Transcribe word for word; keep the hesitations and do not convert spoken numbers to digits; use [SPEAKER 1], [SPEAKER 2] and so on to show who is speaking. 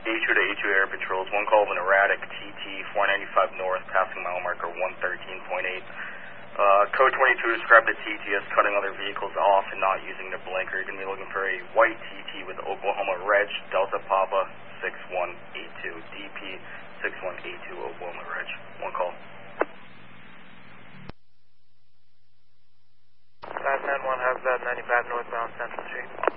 [SPEAKER 1] A two to A two Air Patrols, one call of an erratic T T four ninety-five north, passing mile marker one thirteen point eight. Uh, code twenty-two described the T T as cutting other vehicles off and not using their blinker. You're going to be looking for a white T T with Oklahoma Reg, Delta Papa six one eight two, D P six one eight two, Oklahoma Reg. One call.
[SPEAKER 2] five nine one has that ninety-five northbound Central Street.